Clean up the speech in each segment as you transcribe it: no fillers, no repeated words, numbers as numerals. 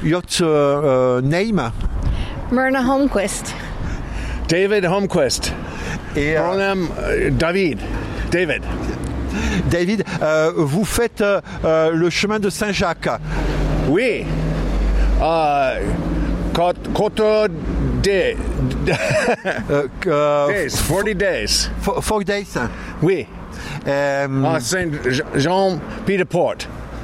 Your name? Myrna Holmquist. David Holmquist. Et Pronom David. David. David, vous faites le chemin de Saint-Jacques. Oui. Côte days. 40 days. 4 days. Oui. Euh, Saint-Jean-Pied-de-Port.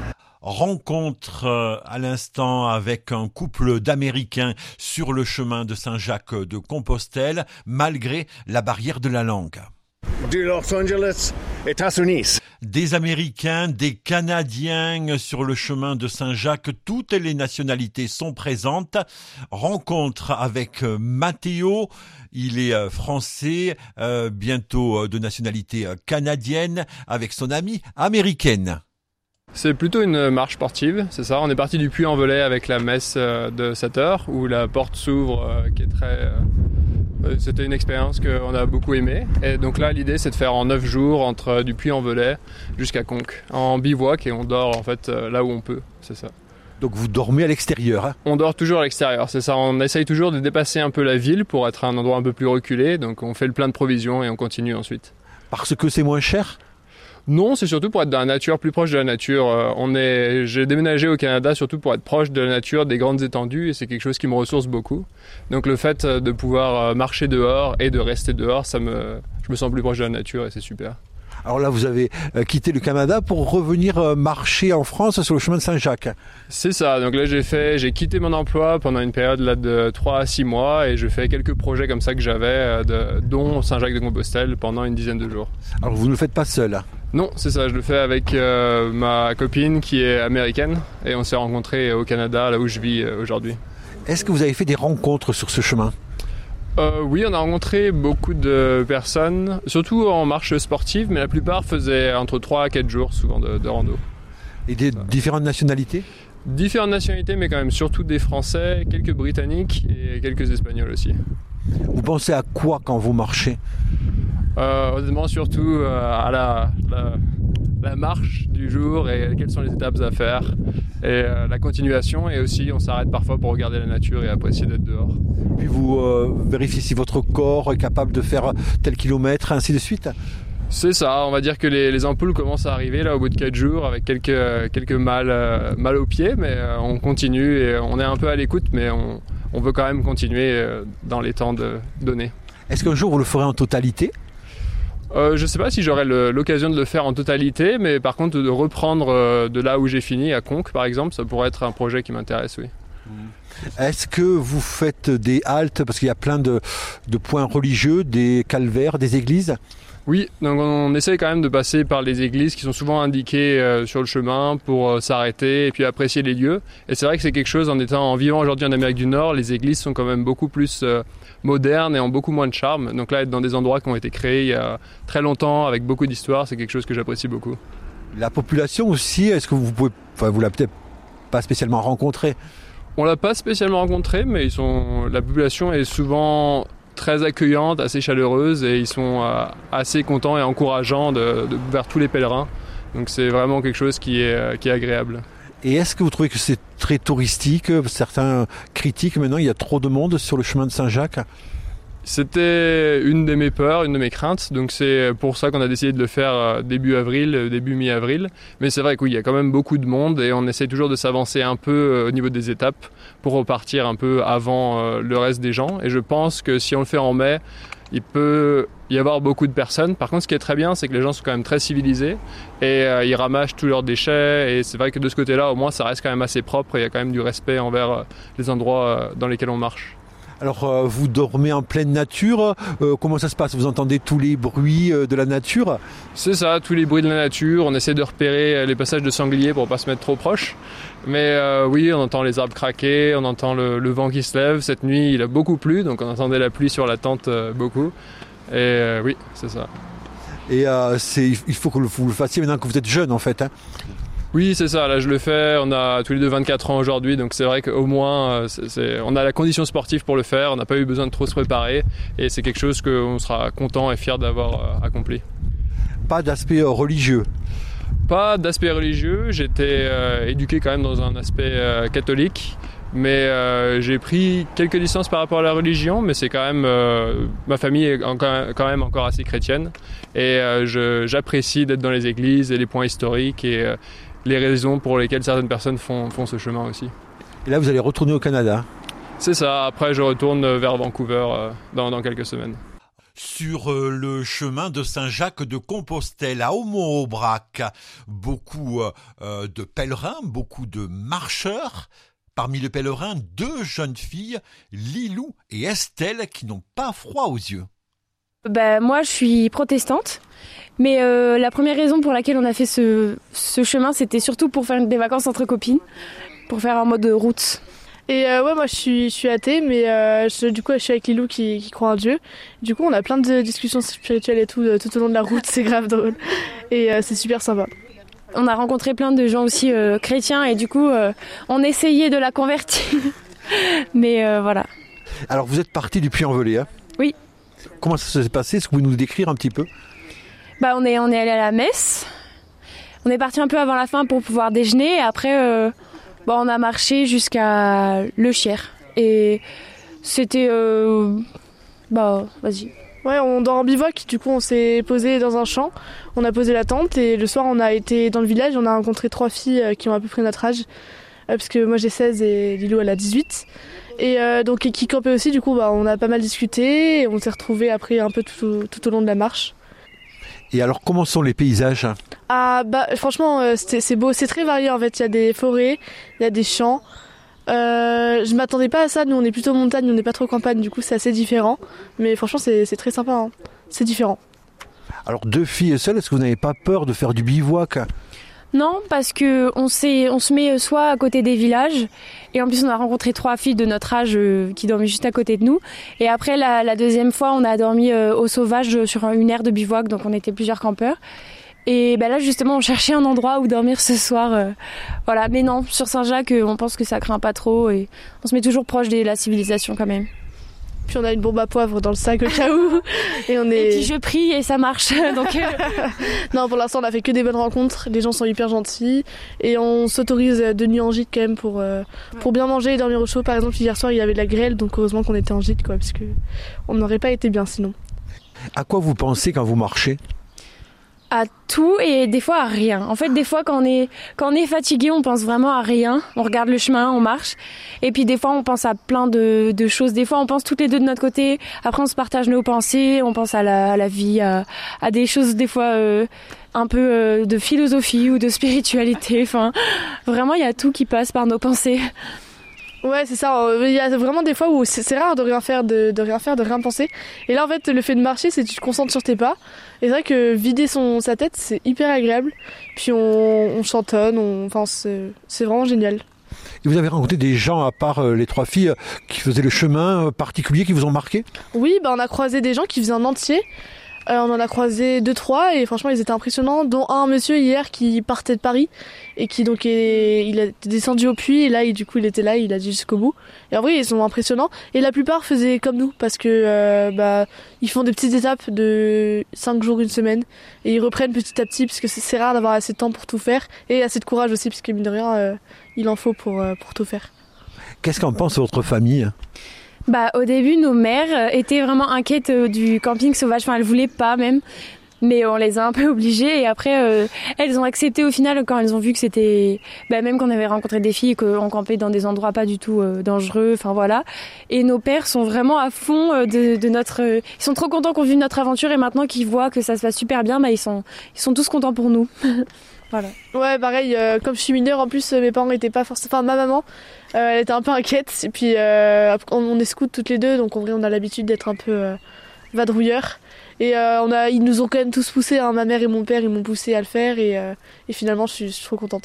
Rencontre à l'instant avec un couple d'Américains sur le chemin de Saint-Jacques de Compostelle, malgré la barrière de la langue. De Los Angeles, États-Unis. Des Américains, des Canadiens sur le chemin de Saint-Jacques, toutes les nationalités sont présentes. Rencontre avec Matteo, il est français, bientôt de nationalité canadienne, avec son amie américaine. C'est plutôt une marche sportive, c'est ça. On est parti du Puy-en-Velay avec la messe de 7h où la porte s'ouvre, qui est très... C'était une expérience qu'on a beaucoup aimée. Et donc là, l'idée, c'est de faire en 9 jours entre du Puy-en-Velay jusqu'à Conques, en bivouac, et on dort en fait là où on peut, c'est ça. donc vous dormez à l'extérieur, hein? On dort toujours à l'extérieur, c'est ça. On essaye toujours de dépasser un peu la ville pour être à un endroit un peu plus reculé. Donc on fait le plein de provisions et on continue ensuite. Parce que c'est moins cher? Non, c'est surtout pour être dans la nature, plus proche de la nature. J'ai déménagé au Canada surtout pour être proche de la nature, des grandes étendues, et c'est quelque chose qui me ressource beaucoup. Donc le fait de pouvoir marcher dehors et de rester dehors, je me sens plus proche de la nature et c'est super. Alors là, vous avez quitté le Canada pour revenir marcher en France sur le chemin de Saint-Jacques. C'est ça, donc là j'ai quitté mon emploi pendant une période là, de 3 à 6 mois et je fais quelques projets comme ça que j'avais, dont Saint-Jacques-de-Compostelle pendant une dizaine de jours. Alors vous ne le faites pas seul, hein? Non, c'est ça, je le fais avec ma copine qui est américaine et on s'est rencontrés au Canada, là où je vis aujourd'hui. Est-ce que vous avez fait des rencontres sur ce chemin? Oui, on a rencontré beaucoup de personnes, surtout en marche sportive, mais la plupart faisaient entre 3 à 4 jours souvent de rando. Et des différentes nationalités? Différentes nationalités, mais quand même surtout des Français, quelques Britanniques et quelques Espagnols aussi. Vous pensez à quoi quand vous marchez? Honnêtement, surtout à la marche du jour et quelles sont les étapes à faire et la continuation, et aussi on s'arrête parfois pour regarder la nature et apprécier d'être dehors. Puis vous vérifiez si votre corps est capable de faire tel kilomètre, ainsi de suite? C'est ça, on va dire que les ampoules commencent à arriver là au bout de 4 jours avec quelques mal aux pieds, mais on continue et on est un peu à l'écoute, mais on veut quand même continuer dans les temps donnés. Est-ce qu'un jour vous le ferez en totalité? Je ne sais pas si j'aurai l'occasion de le faire en totalité, mais par contre de reprendre de là où j'ai fini, à Conques par exemple, ça pourrait être un projet qui m'intéresse, oui. Est-ce que vous faites des haltes, parce qu'il y a plein de points religieux, des calvaires, des églises? Oui, donc on essaye quand même de passer par les églises qui sont souvent indiquées sur le chemin pour s'arrêter et puis apprécier les lieux. Et c'est vrai que c'est quelque chose, en vivant aujourd'hui en Amérique du Nord, les églises sont quand même beaucoup plus modernes et ont beaucoup moins de charme. Donc là, être dans des endroits qui ont été créés il y a très longtemps, avec beaucoup d'histoire, c'est quelque chose que j'apprécie beaucoup. La population aussi, est-ce que vous l'avez peut-être pas spécialement rencontrée? On l'a pas spécialement rencontré, mais la population est souvent très accueillante, assez chaleureuse, et ils sont assez contents et encourageants vers tous les pèlerins. Donc c'est vraiment quelque chose qui est agréable. Et est-ce que vous trouvez que c'est très touristique? Certains critiquent maintenant, il y a trop de monde sur le chemin de Saint-Jacques. C'était une de mes peurs, une de mes craintes, donc c'est pour ça qu'on a décidé de le faire début avril, début mi-avril. Mais c'est vrai qu'il y a quand même beaucoup de monde et on essaie toujours de s'avancer un peu au niveau des étapes pour repartir un peu avant le reste des gens. Et je pense que si on le fait en mai, il peut y avoir beaucoup de personnes. Par contre, ce qui est très bien, c'est que les gens sont quand même très civilisés et ils ramassent tous leurs déchets. Et c'est vrai que de ce côté-là, au moins, ça reste quand même assez propre et il y a quand même du respect envers les endroits dans lesquels on marche. Alors vous dormez en pleine nature, comment ça se passe? Vous entendez tous les bruits de la nature? C'est ça, tous les bruits de la nature, on essaie de repérer les passages de sangliers pour ne pas se mettre trop proche. Mais oui, on entend les arbres craquer, on entend le vent qui se lève. Cette nuit, il a beaucoup plu, donc on entendait la pluie sur la tente beaucoup. Et oui, c'est ça. Et il faut que vous le fassiez maintenant que vous êtes jeune en fait, hein? Oui, c'est ça, là je le fais, on a tous les deux 24 ans aujourd'hui, donc c'est vrai qu'au moins on a la condition sportive pour le faire, on n'a pas eu besoin de trop se préparer et c'est quelque chose qu'on sera content et fier d'avoir accompli. Pas d'aspect religieux? Pas d'aspect religieux, j'étais éduqué quand même dans un aspect catholique, Mais j'ai pris quelques distances par rapport à la religion, mais c'est quand même... ma famille est quand même encore assez chrétienne. Et j'apprécie d'être dans les églises et les points historiques et les raisons pour lesquelles certaines personnes font ce chemin aussi. Et là, vous allez retourner au Canada. C'est ça, après je retourne vers Vancouver dans quelques semaines. Sur le chemin de Saint-Jacques de Compostelle à Aumont-Aubrac, beaucoup de pèlerins, beaucoup de marcheurs. Parmi les pèlerins, 2 jeunes filles, Lilou et Estelle, qui n'ont pas froid aux yeux. Moi, je suis protestante, mais la première raison pour laquelle on a fait ce chemin, c'était surtout pour faire des vacances entre copines, pour faire en mode route. Et moi je suis athée, mais du coup je suis avec Lilou qui croit en Dieu. Du coup on a plein de discussions spirituelles et tout au long de la route, c'est grave drôle. Et c'est super sympa. On a rencontré plein de gens aussi chrétiens et du coup on essayait de la convertir. Mais voilà. Alors vous êtes parti du Puy-en-Velay, hein ? Oui. Comment ça s'est passé ? Est-ce que vous pouvez nous décrire un petit peu ? On est allé à la messe. On est parti un peu avant la fin pour pouvoir déjeuner et après on a marché jusqu'à Le Chiers. Et c'était... vas-y. Ouais, on dort en bivouac, du coup on s'est posé dans un champ, on a posé la tente et le soir on a été dans le village, on a rencontré 3 filles qui ont à peu près notre âge, parce que moi j'ai 16 et Lilou elle a 18. Et donc qui campaient aussi, du coup on a pas mal discuté, et on s'est retrouvés après un peu tout au long de la marche. Et alors comment sont les paysages ? Franchement c'est beau, c'est très varié en fait, il y a des forêts, il y a des champs. Je m'attendais pas à ça, nous on est plutôt montagne, on n'est pas trop campagne, du coup c'est assez différent. Mais franchement c'est très sympa, hein. C'est différent. Alors 2 filles seules, est-ce que vous n'avez pas peur de faire du bivouac ? Non, parce que on se met soit à côté des villages, et en plus on a rencontré 3 filles de notre âge qui dormaient juste à côté de nous. Et après la deuxième fois on a dormi au sauvage sur une aire de bivouac, donc on était plusieurs campeurs. Et là justement on cherchait un endroit où dormir ce soir, voilà. Mais non, sur Saint-Jacques on pense que ça craint pas trop et on se met toujours proche de la civilisation quand même. Puis on a une bombe à poivre dans le sac au cas où. Et puis je prie et ça marche. Donc non, pour l'instant on a fait que des bonnes rencontres, les gens sont hyper gentils et on s'autorise de nuit en gîte quand même pour bien manger et dormir au chaud. Par exemple hier soir il y avait de la grêle, donc heureusement qu'on était en gîte quoi, parce que on n'aurait pas été bien sinon. À quoi vous pensez quand vous marchez ? À tout et des fois à rien. En fait, des fois quand on est fatigué, on pense vraiment à rien. On regarde le chemin, on marche. Et puis des fois, on pense à plein de choses. Des fois, on pense toutes les deux de notre côté. Après, on se partage nos pensées. On pense à la vie, à des choses des fois un peu de philosophie ou de spiritualité. Enfin, vraiment, il y a tout qui passe par nos pensées. Ouais, c'est ça. Il y a vraiment des fois où c'est rare de rien faire, de rien penser. Et là, en fait, le fait de marcher, c'est que tu te concentres sur tes pas. Et c'est vrai que vider sa tête, c'est hyper agréable. Puis on chantonne, c'est vraiment génial. Et vous avez rencontré des gens, à part les 3 filles, qui faisaient le chemin particulier, qui vous ont marqué ? Oui, on a croisé des gens qui faisaient un entier. On en a croisé 2-3 et franchement ils étaient impressionnants, dont un monsieur hier qui partait de Paris et qui donc il a descendu au puits et là du coup il était là, il a dit jusqu'au bout. Et en vrai ils sont impressionnants et la plupart faisaient comme nous parce que ils font des petites étapes de 5 jours, 1 semaine et ils reprennent petit à petit parce que c'est rare d'avoir assez de temps pour tout faire et assez de courage aussi parce que mine de rien il en faut pour tout faire. Qu'est-ce qu'en pense votre famille ? Au début, nos mères étaient vraiment inquiètes du camping sauvage. Enfin, elles voulaient pas même. Mais on les a un peu obligées. Et après, elles ont accepté au final quand elles ont vu que c'était... même qu'on avait rencontré des filles et qu'on campait dans des endroits pas du tout dangereux. Enfin, voilà. Et nos pères sont vraiment à fond de notre... Ils sont trop contents qu'on vive notre aventure. Et maintenant qu'ils voient que ça se passe super bien, ils sont tous contents pour nous. Voilà. Ouais, pareil, comme je suis mineure, en plus, mes parents étaient pas forcément... Enfin, ma maman, elle était un peu inquiète. Et puis, on est scouts toutes les deux, donc en vrai, on a l'habitude d'être un peu vadrouilleurs. Et ils nous ont quand même tous poussés, hein. Ma mère et mon père, ils m'ont poussé à le faire. Et finalement, je suis trop contente.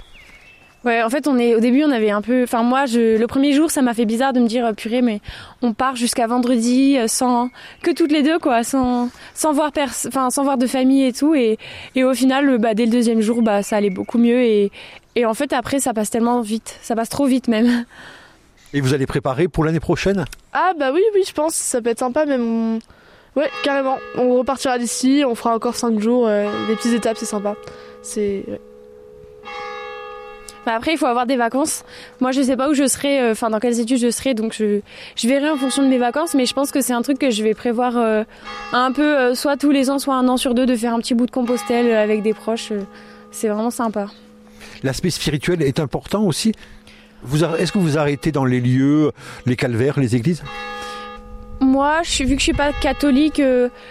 Ouais, en fait, au début, on avait un peu... Enfin, moi, le premier jour, ça m'a fait bizarre de me dire, purée, mais on part jusqu'à vendredi sans... Que toutes les deux, quoi, sans voir de famille et tout. Et au final, dès le deuxième jour, ça allait beaucoup mieux. Et en fait, après, ça passe tellement vite. Ça passe trop vite, même. Et vous allez préparer pour l'année prochaine ? Ah, oui, je pense. Ça peut être sympa, même... Ouais, carrément. On repartira d'ici, on fera encore 5 jours. Des petites étapes, c'est sympa. C'est... Ouais. Enfin, après, il faut avoir des vacances. Moi, je sais pas où je serai, dans quelles études je serai, donc je verrai en fonction de mes vacances, mais je pense que c'est un truc que je vais prévoir un peu, soit tous les ans, soit 1 an sur 2, de faire un petit bout de Compostelle avec des proches. C'est vraiment sympa. L'aspect spirituel est important aussi. Est-ce que vous arrêtez dans les lieux, les calvaires, les églises ? Moi, vu que je suis pas catholique,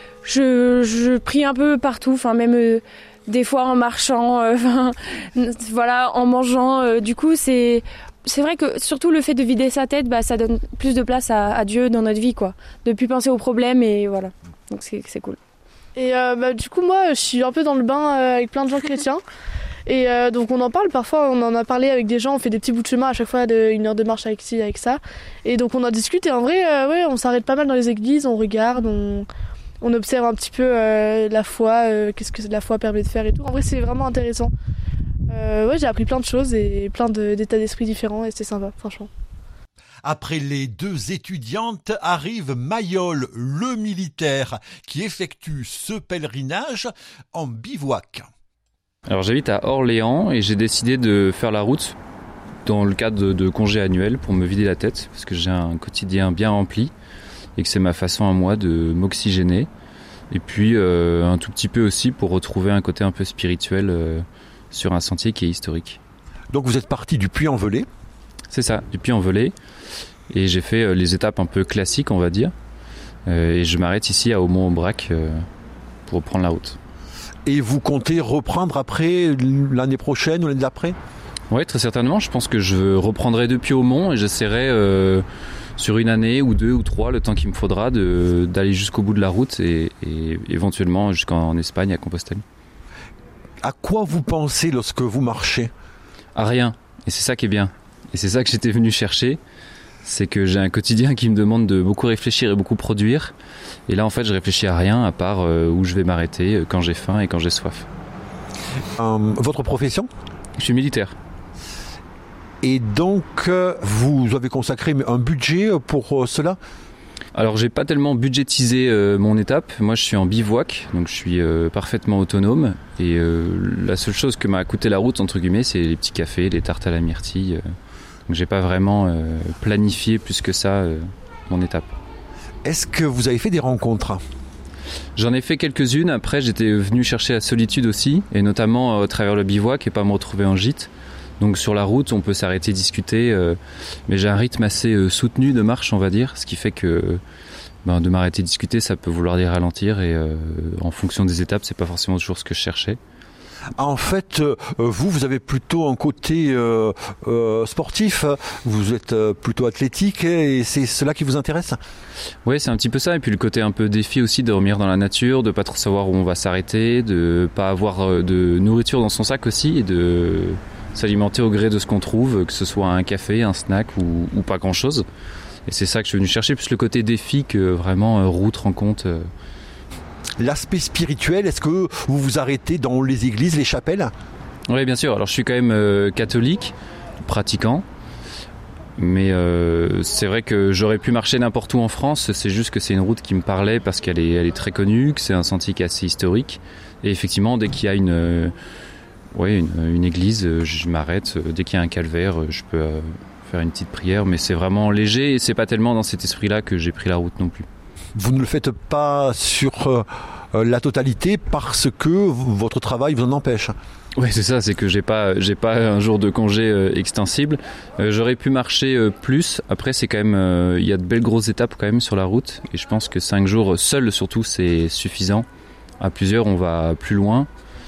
je prie un peu partout, même des fois en marchant, en mangeant. Du coup, c'est vrai que surtout le fait de vider sa tête, ça donne plus de place à Dieu dans notre vie, quoi. De plus penser aux problèmes et voilà. Donc c'est cool. Et du coup, moi, je suis un peu dans le bain avec plein de gens chrétiens. Et donc on en parle parfois, on en a parlé avec des gens, on fait des petits bouts de chemin à chaque fois d'1 heure de marche avec ci, avec ça. Et donc on en discute et en vrai, on s'arrête pas mal dans les églises, on regarde, on observe un petit peu la foi, qu'est-ce que la foi permet de faire et tout. En vrai c'est vraiment intéressant. J'ai appris plein de choses et plein d'états d'esprit différents et c'était sympa, franchement. Après les 2 étudiantes arrive Mayol, le militaire, qui effectue ce pèlerinage en bivouac. Alors j'habite à Orléans et j'ai décidé de faire la route dans le cadre de congés annuels pour me vider la tête parce que j'ai un quotidien bien rempli et que c'est ma façon à moi de m'oxygéner et puis un tout petit peu aussi pour retrouver un côté un peu spirituel sur un sentier qui est historique. Donc vous êtes parti du Puy-en-Velay ? C'est ça, du Puy-en-Velay et j'ai fait les étapes un peu classiques on va dire et je m'arrête ici à Aumont-Aubrac pour prendre la route. Et vous comptez reprendre après, l'année prochaine ou l'année d'après ? Oui, très certainement. Je pense que je reprendrai depuis Aumont et j'essaierai sur 1 année ou 2 ou 3, le temps qu'il me faudra, d'aller jusqu'au bout de la route et éventuellement jusqu'en Espagne, à Compostelle. À quoi vous pensez lorsque vous marchez ? À rien. Et c'est ça qui est bien. Et c'est ça que j'étais venu chercher. C'est que j'ai un quotidien qui me demande de beaucoup réfléchir et beaucoup produire. Et là, en fait, je réfléchis à rien à part où je vais m'arrêter quand j'ai faim et quand j'ai soif. Votre profession ? Je suis militaire. Et donc, vous avez consacré un budget pour cela ? Alors, j'ai pas tellement budgétisé mon étape. Moi, je suis en bivouac, donc je suis parfaitement autonome. Et la seule chose que m'a coûté la route, entre guillemets, c'est les petits cafés, les tartes à la myrtille. Donc j'ai pas vraiment planifié plus que ça mon étape. Est-ce que vous avez fait des rencontres ? J'en ai fait quelques-unes. Après, j'étais venu chercher la solitude aussi, et notamment à travers le bivouac et pas me retrouver en gîte. Donc sur la route, on peut s'arrêter, discuter, mais j'ai un rythme assez soutenu de marche, on va dire, ce qui fait que de m'arrêter, discuter, ça peut vouloir dire ralentir, et en fonction des étapes, c'est pas forcément toujours ce que je cherchais. En fait, vous avez plutôt un côté sportif, vous êtes plutôt athlétique et c'est cela qui vous intéresse ? Oui, c'est un petit peu ça. Et puis le côté un peu défi aussi de dormir dans la nature, de pas trop savoir où on va s'arrêter, de pas avoir de nourriture dans son sac aussi et de s'alimenter au gré de ce qu'on trouve, que ce soit un café, un snack ou pas grand-chose. Et c'est ça que je suis venu chercher, plus le côté défi que vraiment route, rencontre. L'aspect spirituel, est-ce que vous vous arrêtez dans les églises, les chapelles ? Oui, bien sûr. Alors, je suis quand même catholique, pratiquant. Mais c'est vrai que j'aurais pu marcher n'importe où en France. C'est juste que c'est une route qui me parlait parce qu'elle est très connue, que c'est un sentier qui est assez historique. Et effectivement, dès qu'il y a une église, je m'arrête. Dès qu'il y a un calvaire, je peux faire une petite prière. Mais c'est vraiment léger et c'est pas tellement dans cet esprit-là que j'ai pris la route non plus. Vous ne le faites pas sur la totalité parce que votre travail vous en empêche. Oui, c'est ça, c'est que j'ai pas un jour de congé extensible. J'aurais pu marcher plus. Après, c'est quand même, il y a de belles grosses étapes quand même sur la route. Et je pense que 5 jours seul, surtout, c'est suffisant. À plusieurs, on va plus loin.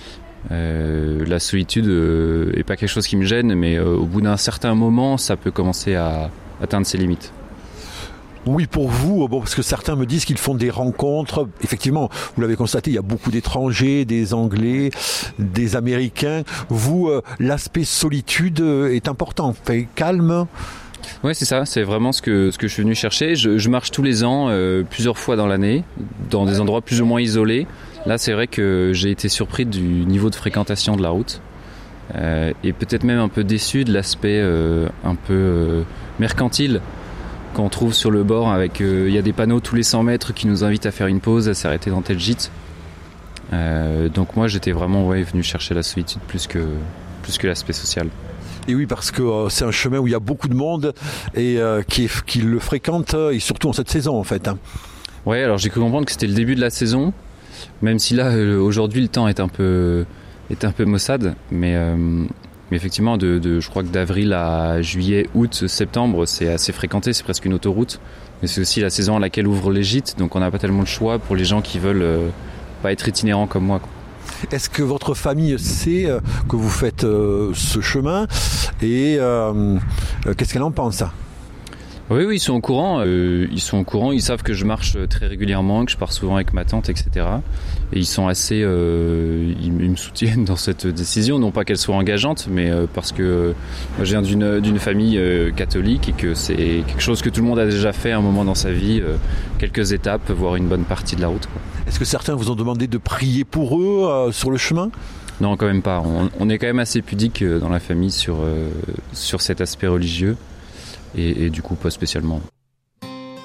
La solitude est pas quelque chose qui me gêne, mais au bout d'un certain moment, ça peut commencer à atteindre ses limites. Oui, pour vous, parce que certains me disent qu'ils font des rencontres. Effectivement, vous l'avez constaté, il y a beaucoup d'étrangers, des Anglais, des Américains. Vous, l'aspect solitude est important, fait calme. Oui, c'est ça, c'est vraiment ce que je suis venu chercher. Je marche tous les ans, plusieurs fois dans l'année, dans des endroits plus ou moins isolés. Là, c'est vrai que j'ai été surpris du niveau de fréquentation de la route. Et peut-être même un peu déçu de l'aspect un peu mercantile qu'on trouve sur le bord avec il y a des panneaux tous les 100 mètres qui nous invitent à faire une pause, à s'arrêter dans tel gîte. Donc moi j'étais vraiment venu chercher la solitude plus que l'aspect social. Et oui, parce que c'est un chemin où il y a beaucoup de monde et qui le fréquente, et surtout en cette saison en fait. Ouais, alors j'ai cru comprendre que c'était le début de la saison, même si là aujourd'hui le temps est un peu maussade, mais effectivement je crois que d'avril à juillet, août, septembre c'est assez fréquenté, c'est presque une autoroute. Mais c'est aussi la saison à laquelle ouvrent les gîtes, donc on n'a pas tellement de choix pour les gens qui veulent pas être itinérants comme moi, quoi. Est-ce que votre famille sait que vous faites ce chemin et qu'est-ce qu'elle en pense? Oui, ils sont au courant. Ils savent que je marche très régulièrement, que je pars souvent avec ma tante, etc. Et ils sont assez, ils me soutiennent dans cette décision, non pas qu'elle soit engageante, mais parce que moi, je viens d'une famille catholique et que c'est quelque chose que tout le monde a déjà fait à un moment dans sa vie, quelques étapes, voire une bonne partie de la route, quoi. Est-ce que certains vous ont demandé de prier pour eux sur le chemin? Non, quand même pas. On est quand même assez pudique dans la famille sur cet aspect religieux. Et du coup, pas spécialement.